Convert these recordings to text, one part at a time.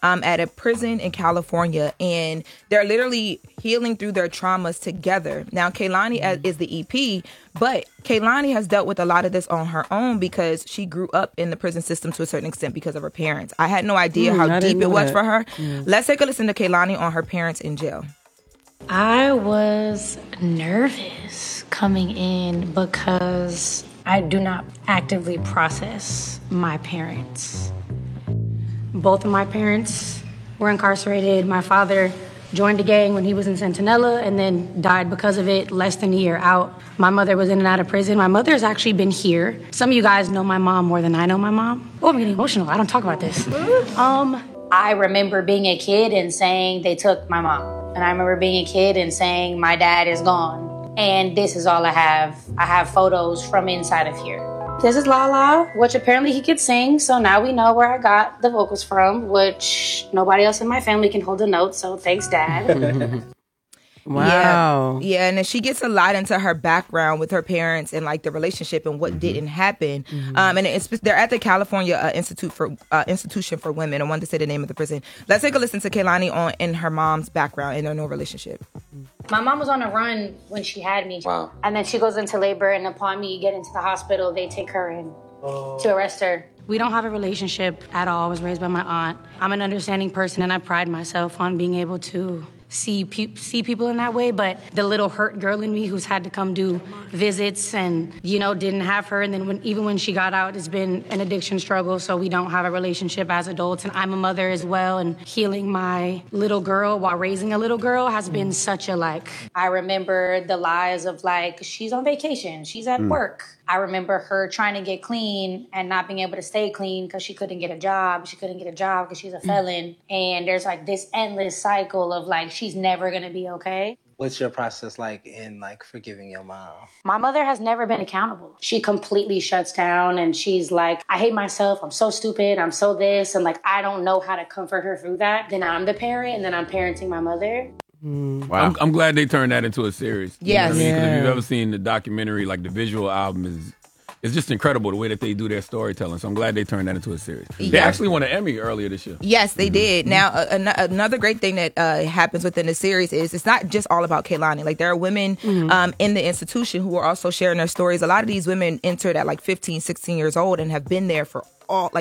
at a prison in California, and they're literally healing through their traumas together. Now, Kehlani is the EP, but Kehlani has dealt with a lot of this on her own because she grew up in the prison system to a certain extent because of her parents. I had no idea how deep it was for her. Let's take a listen to Kehlani on her parents in jail. I was nervous coming in because I do not actively process my parents. Both of my parents were incarcerated. My father joined a gang when he was in Centinela and then died because of it less than a year out. My mother was in and out of prison. My mother has actually been here. Some of you guys know my mom more than I know my mom. Oh, I'm getting emotional. I don't talk about this. I remember being a kid and saying they took my mom. And I remember being a kid and saying my dad is gone. And this is all I have. I have photos from inside of here. This is Lala, which apparently he could sing, so now we know where I got the vocals from, which nobody else in my family can hold a note, so thanks, Dad. Wow. Yeah, and then she gets a lot into her background with her parents and like the relationship and what didn't happen. And they're at the California Institution for Women. I wanted to say the name of the prison. Let's take a listen to Kehlani in her mom's background in their no relationship. My mom was on a run when she had me. Wow. And then she goes into labor, and upon me getting to the hospital, they take her in to arrest her. We don't have a relationship at all. I was raised by my aunt. I'm an understanding person, and I pride myself on being able to see people in that way, but the little hurt girl in me who's had to come do visits and, didn't have her. And then even when she got out, it's been an addiction struggle, so we don't have a relationship as adults. And I'm a mother as well, and healing my little girl while raising a little girl has been such a, I remember the lies of, she's on vacation, she's at work. I remember her trying to get clean and not being able to stay clean because she couldn't get a job. She couldn't get a job because she's a felon. And there's this endless cycle of she's never going to be okay. What's your process like in forgiving your mom? My mother has never been accountable. She completely shuts down and she's like, I hate myself. I'm so stupid. I'm so this. And I don't know how to comfort her through that. Then I'm the parent and then I'm parenting my mother. Wow. I'm glad they turned that into a series. Yes. Because if you've ever seen the documentary, the visual album it's just incredible the way that they do their storytelling. So I'm glad they turned that into a series. They actually won an Emmy earlier this year. Yes, they did. Now, another great thing that happens within the series is it's not just all about Kehlani. There are women in the institution who are also sharing their stories. A lot of these women entered at 15, 16 years old and have been there for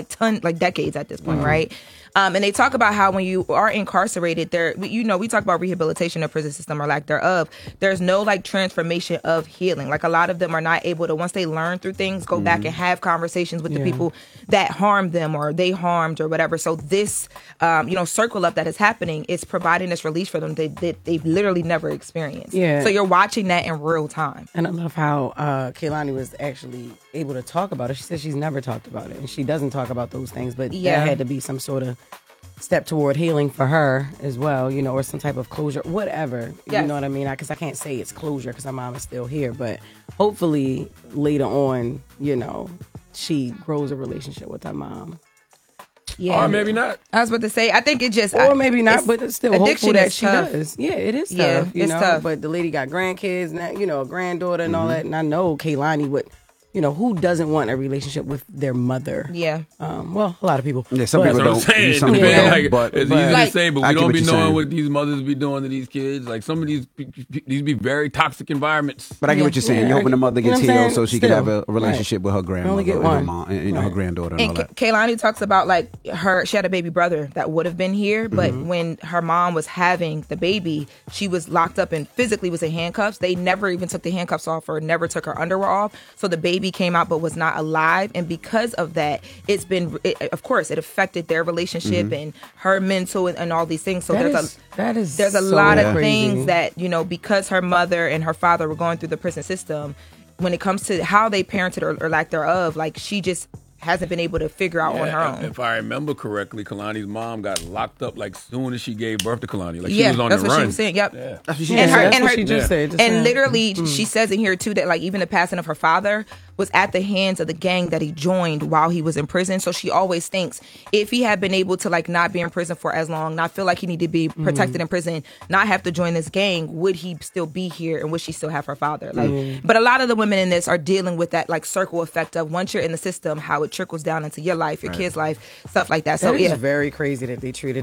decades at this point, right? And they talk about how when you are incarcerated, we talk about rehabilitation of prison system or lack thereof. There's no transformation of healing. A lot of them are not able to, once they learn through things, go back and have conversations with the people that harmed them or they harmed or whatever. So this, circle up that is happening is providing this release for them that they've literally never experienced. Yeah. So you're watching that in real time. And I love how Kehlani was actually able to talk about it. She said she's never talked about it, and she doesn't talk about those things, but there had to be some sort of step toward healing for her as well, or some type of closure, whatever. Yes. You know what I mean? Because I can't say it's closure because her mom is still here, but hopefully later on, she grows a relationship with her mom. Yeah. Or maybe not. I was about to say, I think it just... Or maybe not, but it's still hopeful that she tough. does. Yeah, it is tough. Yeah, it's tough. But the lady got grandkids, now, a granddaughter and all that, and I know Kehlani would... who doesn't want a relationship with their mother? Yeah. Well, a lot of people. Yeah, some people don't. Some people don't. but It's easy to say, but we don't be knowing saying. what these mothers be doing to these kids. Some of these be very toxic environments. But I get what you're saying. You're hoping the mother gets healed so she can have a relationship with her grandmother Only get and one. her mom, and her granddaughter and all that. Kehlani talks about she had a baby brother that would have been here, but when her mom was having the baby, she was locked up and physically was in handcuffs. They never even took the handcuffs off or never took her underwear off. So the baby came out but was not alive, and because of that, of course it affected their relationship and her mental and all these things. So there's a lot of things that because her mother and her father were going through the prison system, when it comes to how they parented or lack thereof, she just hasn't been able to figure out on her own. If I remember correctly, Kehlani's mom got locked up soon as she gave birth to Kehlani. She was on that's the what run. She was saying. Yep. Yeah. That's what she just said. And literally, she says in here too that even the passing of her father was at the hands of the gang that he joined while he was in prison. So she always thinks if he had been able to not be in prison for as long, not feel like he needed to be protected in prison, not have to join this gang, would he still be here and would she still have her father? But a lot of the women in this are dealing with that circle effect of once you're in the system, how it trickles down into your life, your kid's life, stuff like that. So it's very crazy that they treated